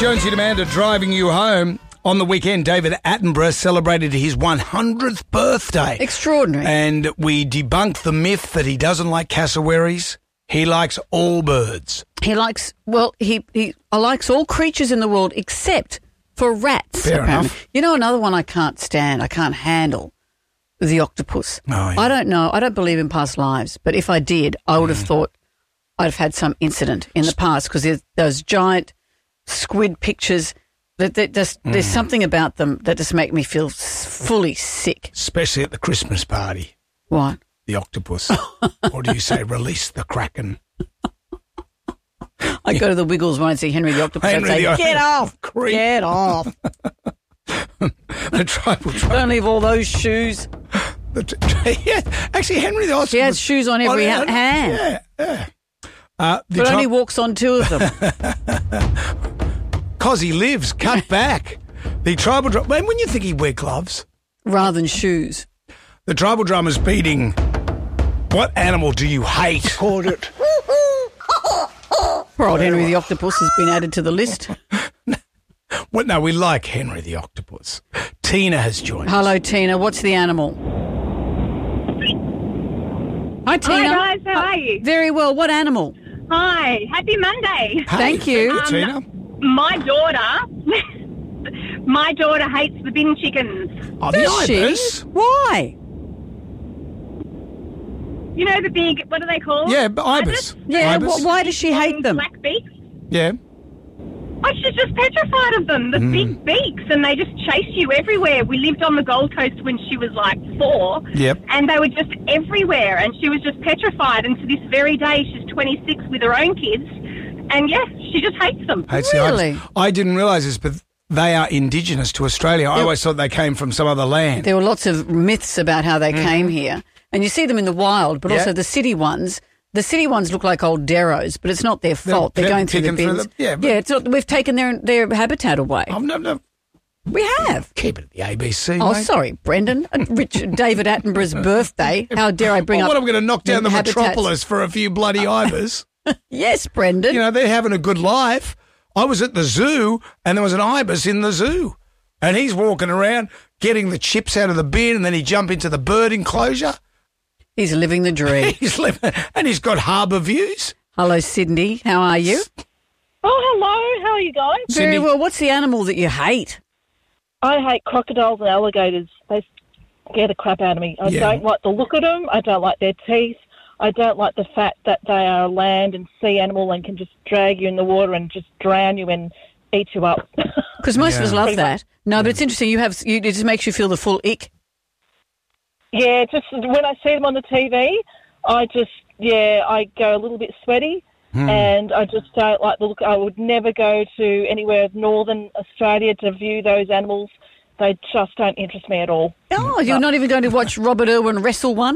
Jonesy and Amanda driving you home. On the weekend, David Attenborough celebrated his 100th birthday. Extraordinary. And we debunked the myth that he doesn't like cassowaries. He likes all birds. He likes, he likes all creatures in the world except for rats. Fair apparently. enough. You know another one I can't stand, I can't handle? The octopus. Oh, yeah. I don't know. I don't believe in past lives, but if I did, I would have thought I'd have had some incident in the past because there's those giant squid pictures. There's something about them that just make me feel fully sick. Especially at the Christmas party. What? The octopus. Or do you say release the Kraken? I go to the Wiggles when I see Henry the Octopus and say, get off, creep. Get off. The tribal Don't leave all those shoes. Actually, Henry the Octopus. He has shoes on every hand. Yeah. But only walks on two of them. Because he lives, cut back. The tribal drum. When you think he'd wear gloves? Rather than shoes. The tribal drummer's beating. What animal do you hate? Called it. Poor old Henry the Octopus has been added to the list. Well, no, we like Henry the Octopus. Tina has joined us. Hello, Tina. What's the animal? Hi, Tina. Hi, guys. How are you? Very well. What animal? Hi. Happy Monday. Thank you. Tina. My daughter hates the bin chickens. Oh, the Does she? ibis. Why? You know the big, what are they called? Yeah, ibis. Yeah, Ibis. why does she hate them? Black beaks. Yeah. Oh, she's just petrified of them, the big beaks, and they just chase you everywhere. We lived on the Gold Coast when she was like 4. Yep. And they were just everywhere, and she was just petrified. And to this very day, she's 26 with her own kids, and yes, she just hates them. Hates the Really? ibis. I didn't realise this, but they are indigenous to Australia. I always thought they came from some other land. There were lots of myths about how they came here. And you see them in the wild, but Yeah. also the city ones. The city ones look like old derros, but it's not their fault. They're going through the picking through bins. them. Yeah, but- it's not, we've taken their habitat away. Oh, no. We have. Keep it at the ABC, Oh, mate. sorry, Brendan. David Attenborough's birthday. How dare I bring up... What, I'm going to knock down the habitats? metropolis for a few bloody ibis? Yes, Brendan. You know, they're having a good life. I was at the zoo and there was an ibis in the zoo. And he's walking around getting the chips out of the bin and then he jump into the bird enclosure. He's living the dream. He's living, and he's got harbour views. Hello, Sydney. How are you? Oh, hello. How are you guys? Very Sydney. well. What's the animal that you hate? I hate crocodiles and alligators. They scare the crap out of me. I Yeah. don't like the look of them. I don't like their teeth. I don't like the fact that they are a land and sea animal and can just drag you in the water and just drown you and eat you up. Because most of us Yeah. love that. No, but it's interesting. It just makes you feel the full ick. Yeah, just when I see them on the TV, I go a little bit sweaty. And I just don't like the look. I would never go to anywhere of northern Australia to view those animals. They just don't interest me at all. Oh, you're not even going to watch Robert Irwin wrestle one?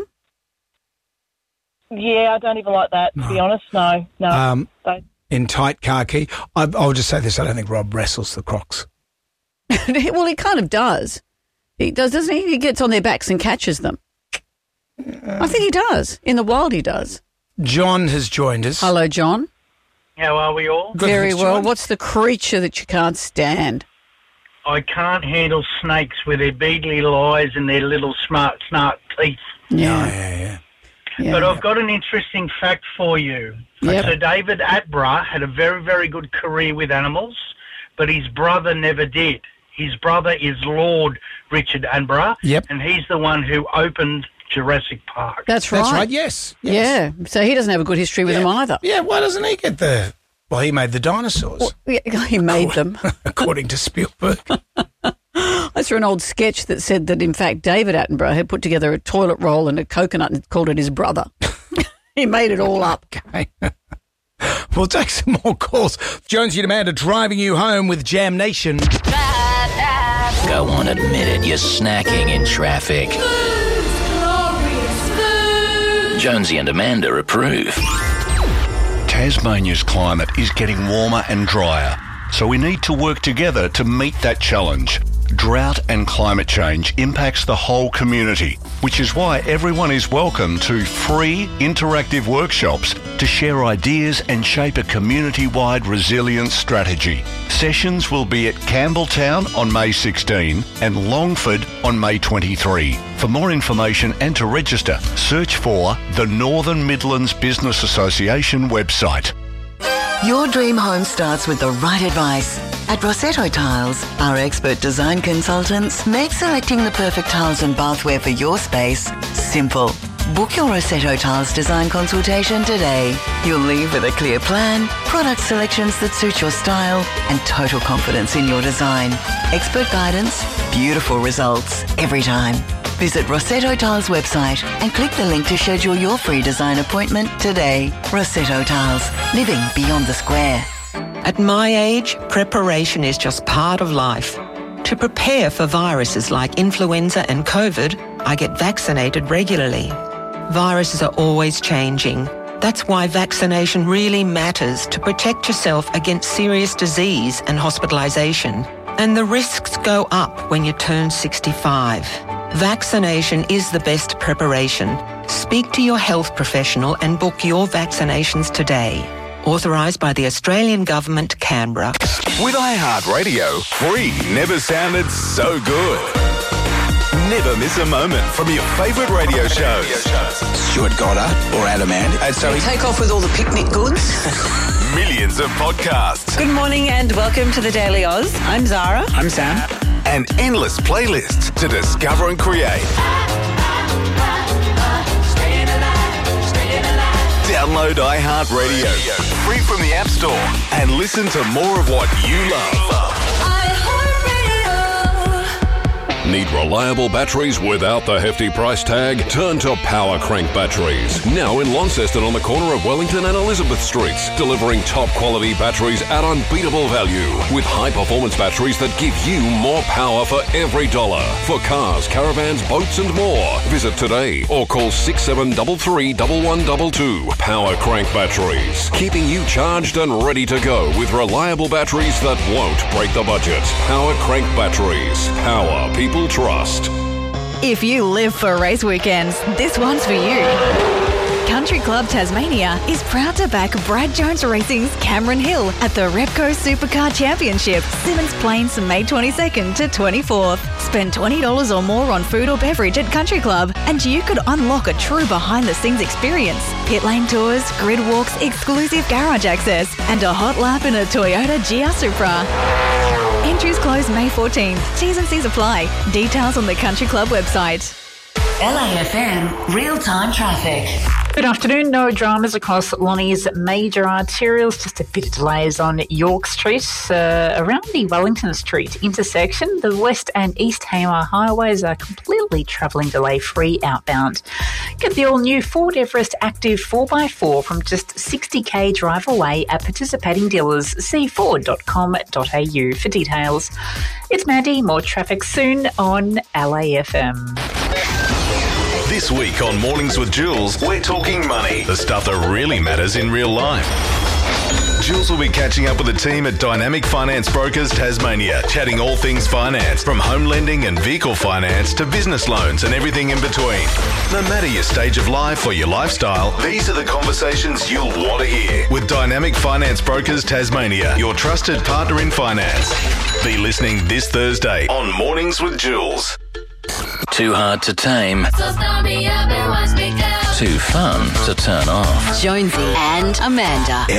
Yeah, I don't even like that, to be honest. No. Don't. In tight khaki. I'll just say this, I don't think Rob wrestles the crocs. Well, he kind of does. He does, doesn't he? He gets on their backs and catches them. I think he does. In the wild, he does. John has joined us. Hello, John. How are we all? Good, Very thanks, well. John. What's the creature that you can't stand? I can't handle snakes with their beetly eyes and their little smart teeth. Yeah. Yeah. But I've got an interesting fact for you. Yep. So David Attenborough had a very, very good career with animals, but his brother never did. His brother is Lord Richard Attenborough, Yep. and he's the one who opened Jurassic Park. That's right. That's right, yes. Yeah. So he doesn't have a good history with them either. Yeah, why doesn't he get the... Well, he made the dinosaurs, He made them. according to Spielberg. I saw an old sketch that said that, in fact, David Attenborough had put together a toilet roll and a coconut and called it his brother. He made it all up. Okay. We'll take some more calls. Jonesy and Amanda driving you home with Jam Nation. Go on, admit it, you're snacking in traffic. Jonesy and Amanda approve. Tasmania's climate is getting warmer and drier, so we need to work together to meet that challenge. Drought and climate change impacts the whole community, which is why everyone is welcome to free interactive workshops to share ideas and shape a community-wide resilience strategy. Sessions will be at Campbelltown on May 16 and Longford on May 23. For more information and to register, search for the Northern Midlands Business Association website. Your dream home starts with the right advice. At Rossetto Tiles, our expert design consultants make selecting the perfect tiles and bathware for your space simple. Book your Rossetto Tiles design consultation today. You'll leave with a clear plan, product selections that suit your style, and total confidence in your design. Expert guidance, beautiful results every time. Visit Rossetto Tiles website and click the link to schedule your free design appointment today. Rossetto Tiles, living beyond the square. At my age, preparation is just part of life. To prepare for viruses like influenza and COVID, I get vaccinated regularly. Viruses are always changing. That's why vaccination really matters to protect yourself against serious disease and hospitalisation. And the risks go up when you turn 65. Vaccination is the best preparation. Speak to your health professional and book your vaccinations today. Authorised by the Australian Government, Canberra. With iHeartRadio, free never sounded so good. Never miss a moment from your favourite radio shows. Stuart Goddard or Adam Ant. Take off with all the picnic goods. Millions of podcasts. Good morning and welcome to the Daily Oz. I'm Zara. I'm Sam. And endless playlists to discover and create. Download iHeartRadio free from the App Store and listen to more of what you love. Need reliable batteries without the hefty price tag? Turn to Power Crank Batteries. Now in Launceston on the corner of Wellington and Elizabeth Streets. Delivering top quality batteries at unbeatable value. With high performance batteries that give you more power for every dollar. For cars, caravans, boats and more. Visit today or call 6733 1122. Power Crank Batteries. Keeping you charged and ready to go with reliable batteries that won't break the budget. Power Crank Batteries. Power people trust. If you live for race weekends, this one's for you. Country Club Tasmania is proud to back Brad Jones Racing's Cameron Hill at the Repco Supercar Championship, Symmons Plains, May 22nd to 24th. Spend $20 or more on food or beverage at Country Club and you could unlock a true behind-the-scenes experience. Pit lane tours, grid walks, exclusive garage access and a hot lap in a Toyota GR Supra. Entries close May 14th. T's and C's apply. Details on the Country Club website. LAFM real-time traffic. Good afternoon. No dramas across Lonnie's major arterials. Just a bit of delays on York Street around the Wellington Street intersection. The West and East Hamar highways are completely travelling delay-free outbound. Get the all-new Ford Everest Active 4x4 from just 60k drive away at participating dealers. See ford.com.au for details. It's Mandy. More traffic soon on LAFM. This week on Mornings with Jules, we're talking money, the stuff that really matters in real life. Jules will be catching up with the team at Dynamic Finance Brokers Tasmania, chatting all things finance, from home lending and vehicle finance to business loans and everything in between. No matter your stage of life or your lifestyle, these are the conversations you'll want to hear. With Dynamic Finance Brokers Tasmania, your trusted partner in finance. Be listening this Thursday on Mornings with Jules. Too hard to tame. Too fun to turn off. Jonesy and Amanda.